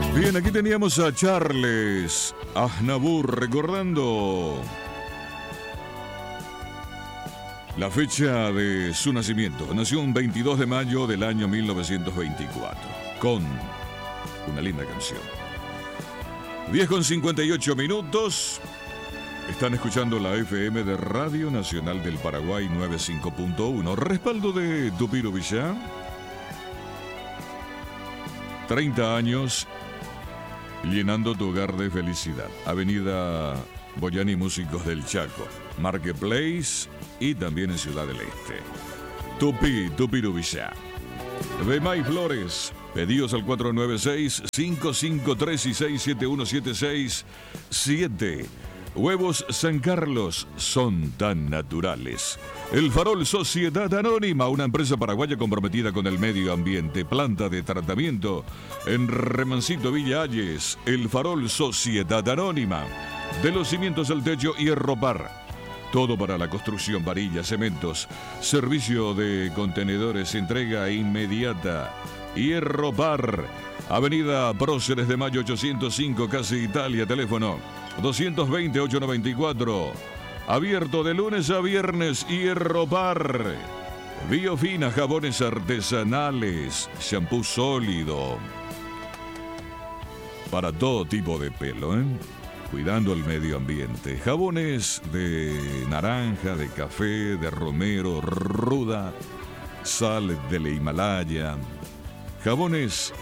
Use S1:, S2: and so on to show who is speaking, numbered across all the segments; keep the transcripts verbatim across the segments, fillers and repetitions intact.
S1: Bien, aquí teníamos a Charles Aznavour recordando la fecha de su nacimiento. Nació un veintidós de mayo del año mil novecientos veinticuatro con una linda canción. diez con cincuenta y ocho minutos. Están escuchando la F M de Radio Nacional del Paraguay noventa y cinco punto uno. Respaldo de Tupiro Villá. treinta años llenando tu hogar de felicidad. Avenida Boyani Músicos del Chaco, Marketplace y también en Ciudad del Este. Tupi, Tupiro Villá. De May Flores. Pedidos al cuatro nueve seis, cinco cinco tres y seis siete uno siete seis siete. Huevos San Carlos son tan naturales. El Farol Sociedad Anónima, una empresa paraguaya comprometida con el medio ambiente. Planta de tratamiento en Remancito Villa Ayes. El Farol Sociedad Anónima. De los cimientos al techo, Hierropar. Todo para la construcción, varillas, cementos. Servicio de contenedores, entrega inmediata. Hierropar. Avenida Próceres de Mayo ochocientos cinco, Casa Italia. Teléfono doscientos veinte, ochocientos noventa y cuatro. Abierto de lunes a viernes. Hierropar. Biofina, jabones artesanales. Shampoo sólido. Para todo tipo de pelo, ¿eh? Cuidando el medio ambiente. Jabones de naranja, de café, de romero, ruda. Sal del Himalaya. Jabones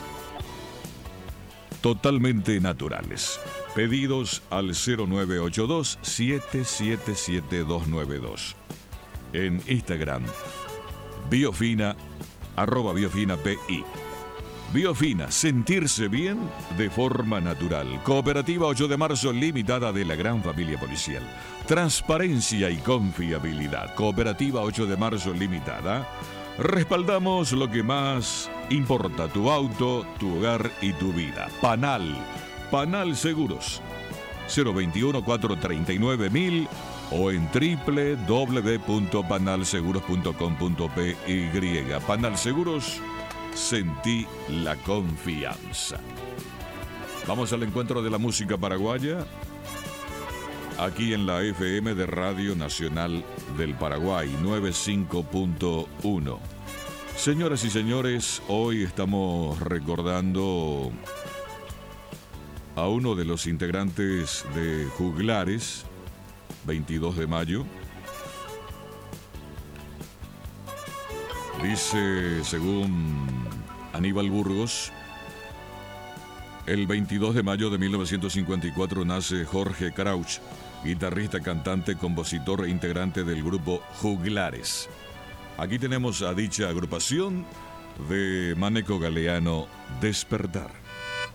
S1: totalmente naturales. Pedidos al cero nueve ocho dos, siete siete siete, dos nueve dos. En Instagram, Biofina, arroba Biofina P I. Biofina, sentirse bien de forma natural. Cooperativa ocho de marzo, limitada de la gran familia policial. Transparencia y confiabilidad. Cooperativa ocho de marzo, limitada. Respaldamos lo que más importa, tu auto, tu hogar y tu vida. Panal, Panal Seguros, cero veintiuno, cuatrocientos treinta y nueve mil o en doble u doble u doble u punto panal seguros punto com punto p y. Panal Seguros, sentí la confianza. Vamos al encuentro de la música paraguaya, aquí en la F M de Radio Nacional del Paraguay, noventa y cinco punto uno. Señoras y señores, hoy estamos recordando a uno de los integrantes de Juglares, veintidós de mayo. Dice, según Aníbal Burgos, el veintidós de mayo de mil novecientos cincuenta y cuatro nace Jorge Crouch, guitarrista, cantante, compositor e integrante del grupo Juglares. Aquí tenemos a dicha agrupación de Maneco Galeano, Despertar.